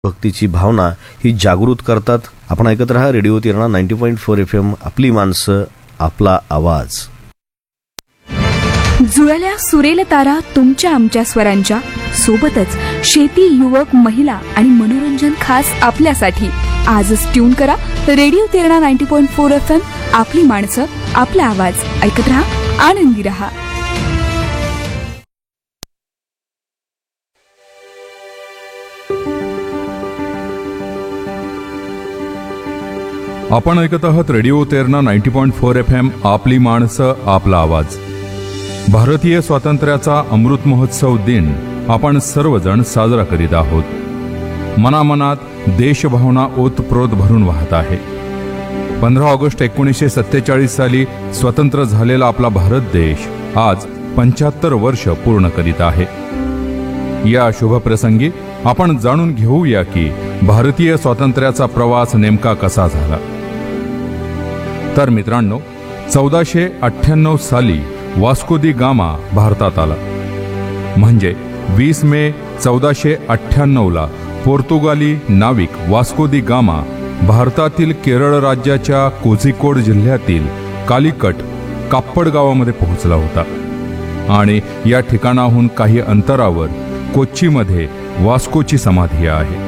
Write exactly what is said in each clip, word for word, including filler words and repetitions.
भक्तीची भावना ही जागृत करतात. आपण ऐकत राहा radio तिरणा ninety point four F M. आपली माणसं, आपला आवाज. जुळल्या सुरेल तारा तुमच्या आमच्या स्वरांच्या सोबतच शेती, युवक, महिला आणि मनोरंजन खास आपल्यासाठी. आजच ट्यून करा radio तिरणा ninety point four F M. आपली माणसं, आपला आवाज. ऐकत राहा, आनंदी रहा. आपण ऐकत आहात radio Terna ninety point four F M. आपली माणसं, आपला आवाज. भारतीय स्वातंत्र्याचा अमृत महोत्सव दिन आपण सर्वजण साजरा करीत आहोत. मनामनात देशभावना ओतप्रोत भरून वाहत आहे. पंधरा ऑगस्ट एकोणीसशे सत्तेचाळीस साली स्वतंत्र झालेला आपला भारत देश आज पंच्याहत्तर वर्ष पूर्ण करीत आहे. या शुभप्रसंगी आपण जाणून घेऊया की भारतीय स्वातंत्र्याचा प्रवास नेमका कसा झाला. तर मित्रांनो, चौदाशे अठ्ठ्याण्णव साली वास्को दी गामा भारतात आला. म्हणजे वीस मे चौदाशे अठ्ठ्याण्णव ला पोर्तुगाली नाविक वास्को दी गामा भारतातील केरळ राज्याच्या कोझिकोड जिल्ह्यातील कालिकट काप्पड गावामध्ये पोहोचला होता. आणि या ठिकाणाहून काही अंतरावर कोच्चीमध्ये वास्कोची समाधी आहे.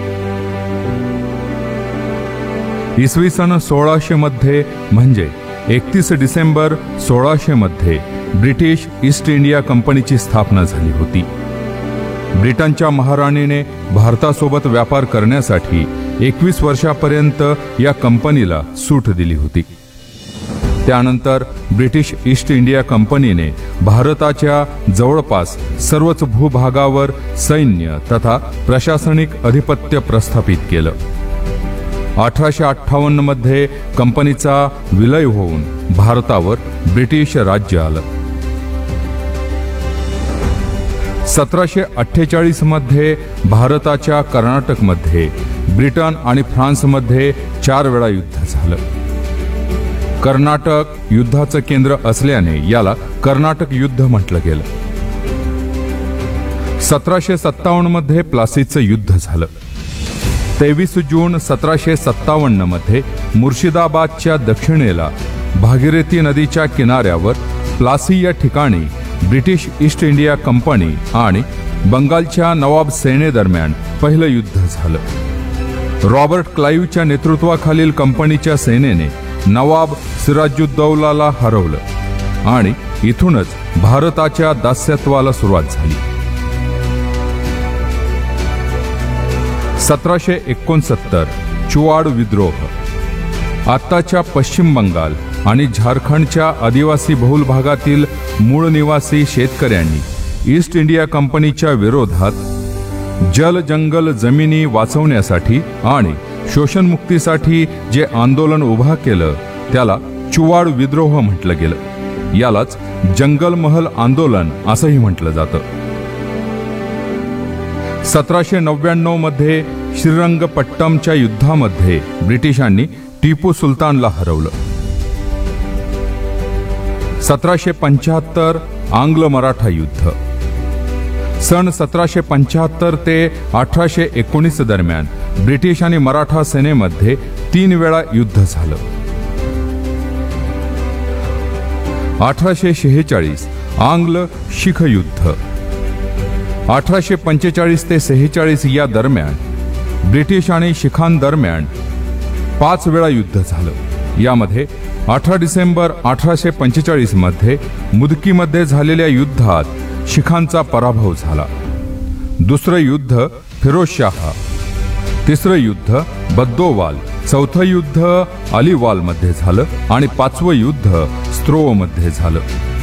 इसवी सन सोळाशे मध्ये म्हणजे एकतीस डिसेंबर सोळाशे मध्ये ब्रिटिश ईस्ट इंडिया कंपनीची स्थापना झाली होती. ब्रिटनच्या महाराणीने भारतासोबत व्यापार करण्यासाठी एकवीस वर्षापर्यंत या कंपनीला सूट दिली होती. त्यानंतर ब्रिटिश ईस्ट इंडिया कंपनीने भारताच्या जवळपास सर्वच भूभागावर सैन्य तथा प्रशासनिक अधिपत्य प्रस्थापित केलं. अठराशे अठ्ठावन्न मध्ये कंपनीचा विलय होऊन भारतावर ब्रिटिश राज्य आलं. सतराशे अठ्ठेचाळीस मध्ये भारताच्या कर्नाटकमध्ये ब्रिटन आणि फ्रान्समध्ये चार वेळा युद्ध झालं. कर्नाटक युद्धाचं केंद्र असल्याने याला कर्नाटक युद्ध म्हटलं गेलं. सतराशे सत्तावन्न मध्ये प्लासीचं युद्ध झालं. तेवीस जून सतराशे सत्तावन्न मध्ये मुर्शिदाबादच्या दक्षिणेला भागीरथी नदीच्या किनाऱ्यावर प्लासी या ठिकाणी ब्रिटिश ईस्ट इंडिया कंपनी आणि बंगालच्या नवाब सेनेदरम्यान पहिलं युद्ध झालं. रॉबर्ट क्लाईव्हच्या नेतृत्वाखालील कंपनीच्या सेनेने नवाब सिराजुद्दौलाला हरवलं आणि इथूनच भारताच्या दास्यत्वाला सुरुवात झाली. सतराशे एकोणसत्तर चुवाड विद्रोह. आत्ताच्या पश्चिम बंगाल आणि झारखंडच्या आदिवासी बहुल भागातील मूळ निवासी शेतकऱ्यांनी ईस्ट इंडिया कंपनीच्या विरोधात जल जंगल जमिनी वाचवण्यासाठी आणि शोषणमुक्तीसाठी जे आंदोलन उभा केलं त्याला चुवाड विद्रोह म्हटलं गेलं. यालाच जंगलमहल आंदोलन असंही म्हटलं जातं. सतराशे नव्याण्णव मध्ये श्रीरंगपट्टमच्या युद्धामध्ये ब्रिटिशांनी टिपू सुलतानला हरवलं. सतराशे पंच्याहत्तर आंग्ल मराठा युद्ध. सन सतराशे पंच्याहत्तर ते अठराशे एकोणीस दरम्यान ब्रिटिश आणि मराठा सेनेमध्ये तीन वेळा युद्ध झालं. अठराशे शेहेचाळीस आंग्ल शीख युद्ध. अठराशे पंचेचाळीस ते सेहेचाळीस या दरम्यान ब्रिटिश आणि शिखांदरम्यान पाच वेळा युद्ध झालं. यामध्ये अठरा डिसेंबर अठराशे पंचेचाळीस मध्ये मुदकीमध्ये झालेल्या युद्धात शिखांचा पराभव झाला. दुसरं युद्ध फिरोजशाह. तिसरं युद्ध बद्दोवाल. चौथं युद्ध अलिवालमध्ये झालं आणि पाचवं युद्ध स्त्रोवमध्ये झालं.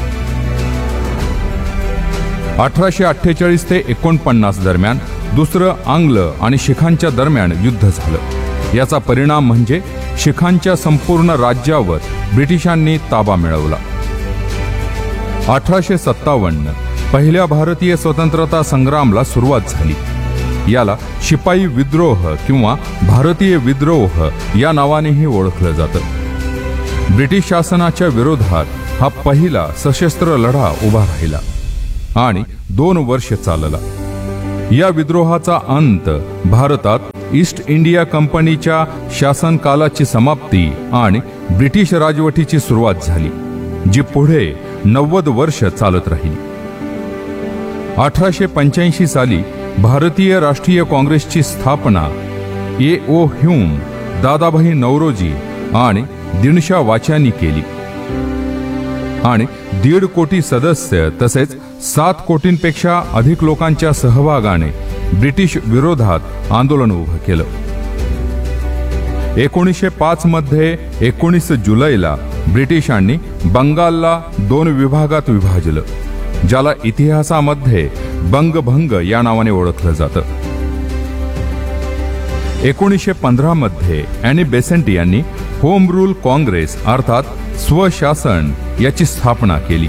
अठराशे अठ्ठेचाळीस ते एकोणपन्नास दरम्यान दुसरं आंग्ल आणि शिखांच्या दरम्यान युद्ध झालं. याचा परिणाम म्हणजे शिखांच्या संपूर्ण राज्यावर ब्रिटिशांनी ताबा मिळवला. अठराशे सत्तावन्न पहिल्या भारतीय स्वतंत्रता संग्रामला सुरुवात झाली. याला शिपाई विद्रोह किंवा भारतीय विद्रोह या नावानेही ओळखलं जातं. ब्रिटिश शासनाच्या विरोधात हा पहिला सशस्त्र लढा उभा राहिला आणि दोन वर्ष चालला. या विद्रोहाचा अंत भारतात ईस्ट इंडिया कंपनीच्या शासनकालाची समाप्ती आणि ब्रिटिश राजवटीची सुरुवात झाली, जी पुढे नव्वद वर्ष चालत राहिली. अठराशे पंच्याऐंशी साली भारतीय राष्ट्रीय काँग्रेसची स्थापना ए ओ ह्यूम, दादाभाई नौरोजी आणि दिनशा वाच्यांनी केली आणि दीड कोटी सदस्य तसेच सात कोटींपेक्षा अधिक लोकांच्या सहभागाने ब्रिटिश विरोधात आंदोलन उभं केलं. एकोणीसशे पाच मध्ये एकोणीस जुलैला ब्रिटिशांनी बंगालला दोन विभागात विभाजलं, ज्याला इतिहासामध्ये बंगभंग या नावाने ओळखलं जातं. एकोणीसशे पंधरा मध्ये अॅनी बेसेंट यांनी होम रूल काँग्रेस अर्थात स्वशासन याची स्थापना केली.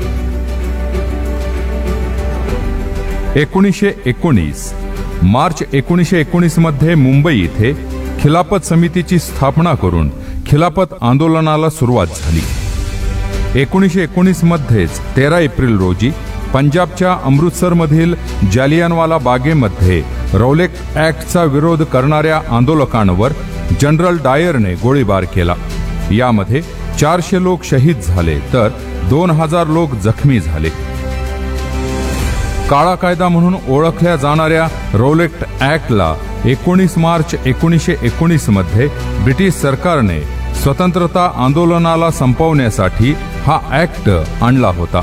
एकोणीसशे एकोणीस मार्च एकोणीसशे एकोणीस मध्ये मुंबई इथे खिलाफत समितीची स्थापना करून खिलाफत आंदोलनाला सुरुवात झाली. एकोणीसशे एकोणीस मध्येच तेरा एप्रिल रोजी पंजाबच्या अमृतसरमधील जालियनवाला बागेमध्ये रौलेट ऍक्टचा विरोध करणाऱ्या आंदोलकांवर जनरल डायरने गोळीबार केला. यामध्ये चारशे लोक शहीद झाले तर दोन हजार लोक जखमी झाले. काळा कायदा म्हणून ओळखल्या जाणाऱ्या रौलेट ऍक्टला एकोणीस मार्च एकोणीसशे एकोणीस मध्ये ब्रिटिश सरकारने स्वतंत्रता आंदोलनाला संपवण्यासाठी हा ऍक्ट आणला होता.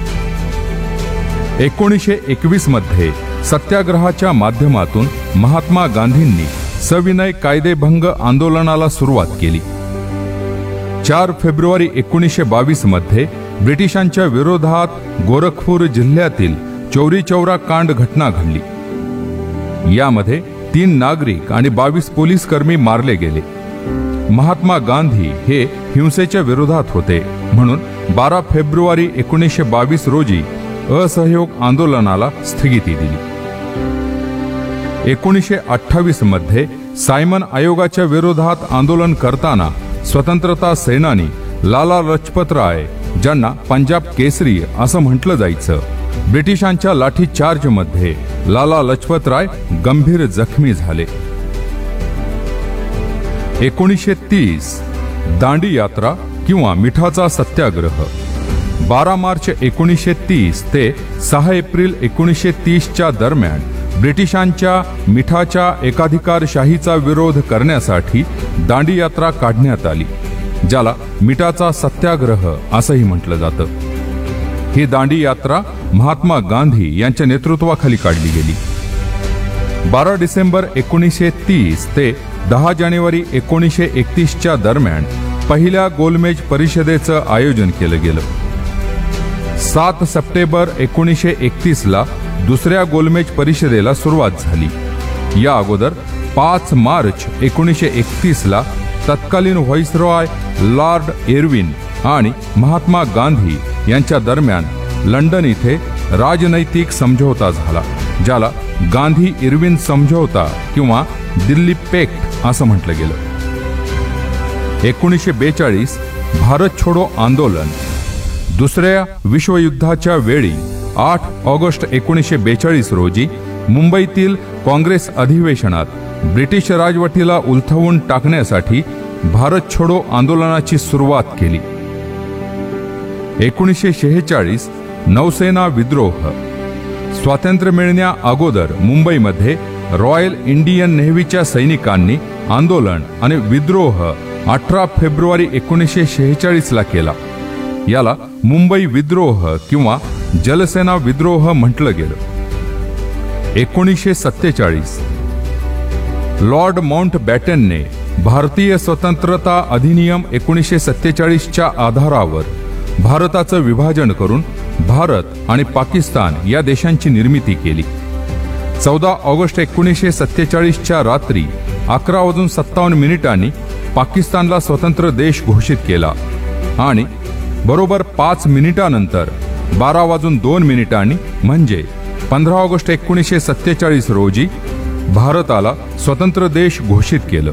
एकोणीसशे एकवीस मध्ये सत्याग्रहाच्या माध्यमातून महात्मा गांधींनी सविनय कायदेभंग आंदोलनाला सुरुवात केली. चार फेब्रुवारी एकोणीसशे बावीस मध्ये ब्रिटिशांच्या विरोधात गोरखपूर जिल्ह्यातील चौरी चौरा कांड घटना घडली. यामध्ये तीन नागरिक आणि बावीस पोलीस कर्मी मारले गेले. महात्मा गांधी हे हिंसेच्या विरोधात होते म्हणून बारा फेब्रुवारी एकोणीसशे बावीस रोजी असहयोग आंदोलनाला स्थगिती दिली. एकोणीसशे अठ्ठावीस मध्ये सायमन आयोगाच्या विरोधात आंदोलन करताना स्वतंत्रता सेनानी लाला लजपत राय, ज्यांना पंजाब केसरी असं म्हटलं जायचं, ब्रिटिशांच्या लाठीचार्जमध्ये लाला लजपत राय गंभीर जखमी झाले. एकोणीसशे तीस दांडी यात्रा किंवा मिठाचा सत्याग्रह. बारा मार्च एकोणीसशे तीस ते सहा एप्रिल एकोणीसशे तीसच्या दरम्यान ब्रिटिशांच्या मिठाच्या एकाधिकारशाहीचा विरोध करण्यासाठी दांडी यात्रा काढण्यात आली, ज्याला मिठाचा सत्याग्रह असंही म्हटलं जातं. ही दांडी यात्रा महात्मा गांधी यांच्या नेतृत्वाखाली काढली गेली. बारा डिसेंबर एकोणीसशे तीस ते दहा जानेवारी एकोणीसशे एकतीसच्या दरम्यान पहिल्या गोलमेज परिषदेचं आयोजन केलं गेलं. सात सप्टेंबर एकोणीसशे एकतीसला दुसऱ्या गोलमेज परिषदेला सुरुवात झाली. या अगोदर पाच मार्च एकोणीसशे एकतीसला तत्कालीन व्हाईसरॉय लॉर्ड इर्विन आणि महात्मा गांधी यांच्या दरम्यान लंडन इथे राजनैतिक समझोता झाला, ज्याला गांधी इर्विन समझोता किंवा दिल्ली पॅक्ट असं म्हटलं गेलं. एकोणीसशे बेचाळीस भारत छोडो आंदोलन. दुसऱ्या विश्वयुद्धाच्या वेळी आठ ऑगस्ट एकोणीसशे बेचाळीस रोजी मुंबईतील काँग्रेस अधिवेशनात ब्रिटिश राजवटीला उलथवून टाकण्यासाठी भारत छोडो आंदोलनाची सुरुवात केली. एकोणीसशे शेहेचाळीस नौसेना विद्रोह. स्वातंत्र्य मिळण्या अगोदर मुंबईमध्ये रॉयल इंडियन नेव्हीच्या सैनिकांनी आंदोलन आणि विद्रोह अठरा फेब्रुवारी एकोणीसशे शेहेचाळीस ला केला. याला मुंबई विद्रोह किंवा जलसेना विद्रोह म्हटलं गेलं. एकोणीसशे सत्तेचाळीस लॉर्ड माउंटबॅटनने भारतीय स्वतंत्रता अधिनियम एकोणीसशे सत्तेचाळीसच्या आधारावर भारताचं विभाजन करून भारत आणि पाकिस्तान या देशांची निर्मिती केली. चौदा ऑगस्ट एकोणीसशे सत्तेचाळीसच्या रात्री अकरा वाजून सत्तावन्न मिनिटांनी पाकिस्तानला स्वतंत्र देश घोषित केला आणि बरोबर पाच मिनिटानंतर बारा वाजून दोन मिनिटांनी म्हणजे पंधरा ऑगस्ट एकोणीसशे सत्तेचाळीस रोजी भारताला स्वतंत्र देश घोषित केलं.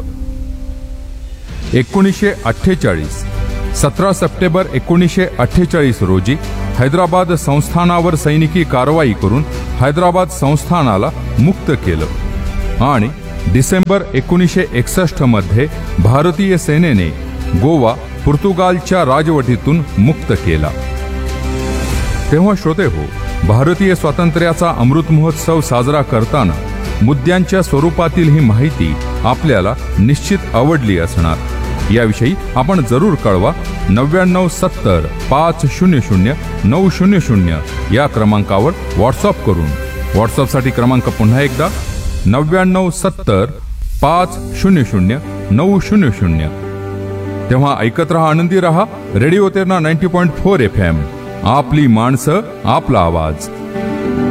एकोणीसशे अठ्ठेचाळीस सतरा सप्टेंबर एकोणीसशे अठ्ठेचाळीस रोजी हैदराबाद संस्थानावर सैनिकी कारवाई करून हैदराबाद संस्थानाला मुक्त केलं आणि डिसेंबर एकोणीसशे एकसष्ट मध्ये भारतीय सेनेने गोवा पोर्तुगालच्या राजवटीतून मुक्त केला. तेव्हा श्रोते हो, भारतीय स्वातंत्र्याचा अमृत महोत्सव साजरा करताना मुद्द्यांच्या स्वरूपातील ही माहिती आपल्याला निश्चित आवडली असणार. याविषयी आपण जरूर कळवा. नव्याण्णव सत्तर पाच शून्य शून्य नऊ शून्य शून्य या क्रमांकावर व्हॉट्सअप करून. व्हॉट्सअपसाठी क्रमांक पुन्हा एकदा नव्याण्णव सत्तर पाच शून्य शून्य नऊ शून्य शून्य. तेव्हा ऐकत रहा, आनंदी रहा. Radio Terna ninety point four F M, आपली माणसं आपला आवाज.